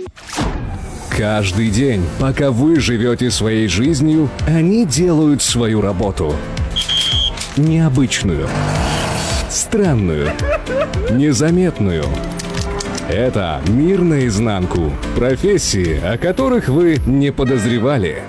Каждый день, пока вы живете своей жизнью, они делают свою работу. Необычную, странную, незаметную. Это «Мир наизнанку». Профессии, о которых вы не подозревали.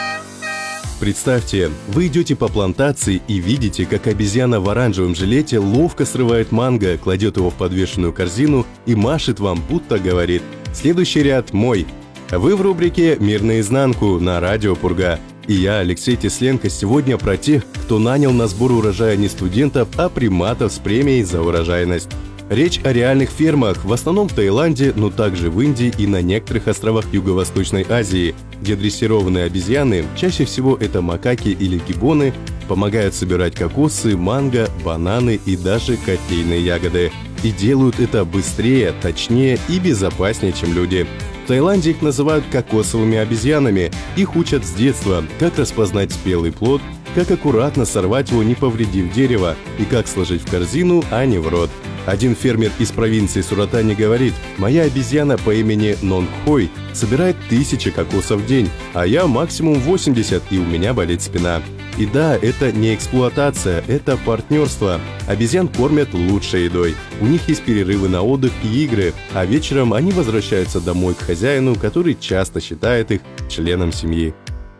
Представьте, вы идете по плантации и видите, как обезьяна в оранжевом жилете ловко срывает манго, кладет его в подвешенную корзину и машет вам, будто говорит: «Следующий ряд мой». Вы в рубрике «Мир наизнанку» на радио Пурга. И я, Алексей Тесленко, сегодня про тех, кто нанял на сбор урожая не студентов, а приматов с премией за урожайность. Речь о реальных фермах, в основном в Таиланде, но также в Индии и на некоторых островах Юго-Восточной Азии, где дрессированные обезьяны, чаще всего это макаки или гибоны, помогают собирать кокосы, манго, бананы и даже кофейные ягоды. И делают это быстрее, точнее и безопаснее, чем люди. В Таиланде их называют кокосовыми обезьянами. Их учат с детства, как распознать спелый плод, как аккуратно сорвать его, не повредив дерево, и как сложить в корзину, а не в рот. Один фермер из провинции Суратани говорит: «Моя обезьяна по имени Нонгхой собирает 1000 кокосов в день, а я максимум 80, и у меня болит спина». И да, это не эксплуатация, это партнерство. Обезьян кормят лучшей едой. У них есть перерывы на отдых и игры, а вечером они возвращаются домой к хозяину, который часто считает их членом семьи.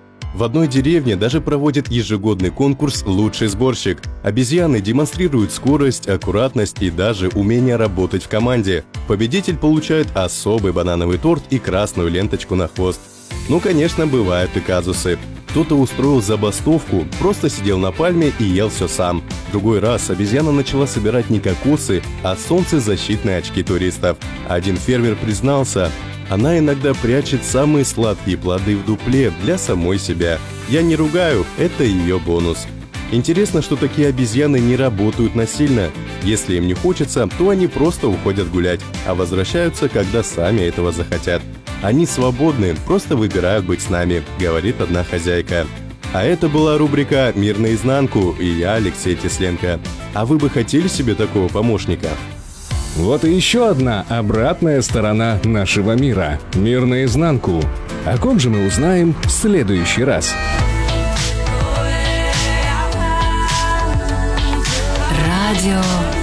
В одной деревне даже проводят ежегодный конкурс «Лучший сборщик». Обезьяны демонстрируют скорость, аккуратность и даже умение работать в команде. Победитель получает особый банановый торт и красную ленточку на хвост. Ну, конечно, бывают и казусы. Кто-то устроил забастовку, просто сидел на пальме и ел все сам. В другой раз обезьяна начала собирать не кокосы, а солнцезащитные очки туристов. Один фермер признался: «Она иногда прячет самые сладкие плоды в дупле для самой себя. Я не ругаю, это ее бонус». Интересно, что такие обезьяны не работают насильно. Если им не хочется, то они просто уходят гулять, а возвращаются, когда сами этого захотят. Они свободны, просто выбирают быть с нами, говорит одна хозяйка. А это была рубрика «Мир наизнанку» и я, Алексей Тесленко. А вы бы хотели себе такого помощника? Вот и еще одна обратная сторона нашего мира. Мир наизнанку. О ком же мы узнаем в следующий раз? Радио